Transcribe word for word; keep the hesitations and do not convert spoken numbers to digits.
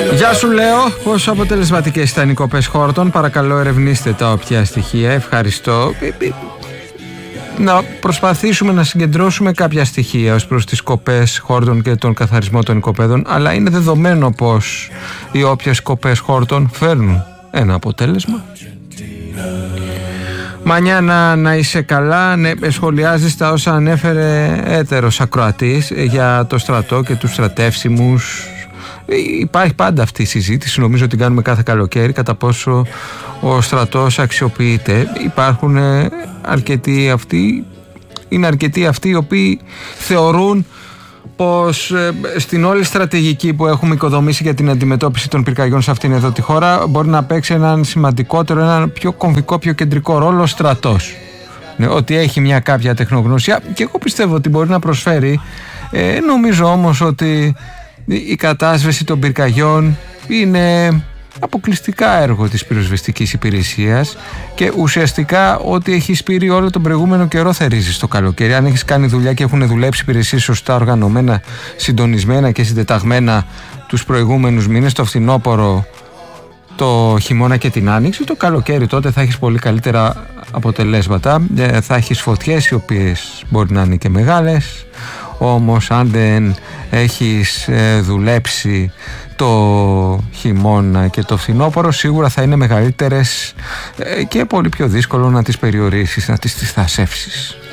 Γεια σου, λέω. Πόσο αποτελεσματικές ήταν οι κοπές χόρτων? Παρακαλώ, ερευνήστε τα όποια στοιχεία. Ευχαριστώ. Να προσπαθήσουμε να συγκεντρώσουμε κάποια στοιχεία ως προς τις κοπές χόρτων και τον καθαρισμό των οικοπαίδων, αλλά είναι δεδομένο πως οι όποιες κοπές χόρτων φέρνουν ένα αποτέλεσμα. Μανιάνα, να είσαι καλά. Ναι, σχολιάζεις τα όσα ανέφερε έτερος ακροατής για το στρατό και τους στρατεύσιμους. Υπάρχει πάντα αυτή η συζήτηση, νομίζω την κάνουμε κάθε καλοκαίρι, κατά πόσο ο στρατός αξιοποιείται. Υπάρχουν αρκετοί αυτοί, είναι αρκετοί αυτοί οι οποίοι θεωρούν πως στην όλη στρατηγική που έχουμε οικοδομήσει για την αντιμετώπιση των πυρκαγιών σε αυτήν εδώ τη χώρα μπορεί να παίξει έναν σημαντικότερο, έναν πιο κομβικό, πιο κεντρικό ρόλο ο στρατός. Ναι, ότι έχει μια κάποια τεχνογνωσία και εγώ πιστεύω ότι μπορεί να προσφέρει. Ε, νομίζω όμως ότι η κατάσβεση των πυρκαγιών είναι αποκλειστικά έργο της πυροσβεστικής υπηρεσίας και ουσιαστικά ό,τι έχει σπείρει όλο τον προηγούμενο καιρό θερίζει στο καλοκαίρι. Αν έχεις κάνει δουλειά και έχουν δουλέψει υπηρεσίες σωστά, οργανωμένα, συντονισμένα και συντεταγμένα τους προηγούμενους μήνες, το φθινόπωρο, το χειμώνα και την άνοιξη, το καλοκαίρι τότε θα έχεις πολύ καλύτερα αποτελέσματα. Θα έχεις φωτιές οι οποίες μπορεί να είναι και μεγάλες, όμως αν δεν έχεις ε, δουλέψει το χειμώνα και το φθινόπωρο, σίγουρα θα είναι μεγαλύτερες ε, και πολύ πιο δύσκολο να τις περιορίσεις, να τις θασεύσεις.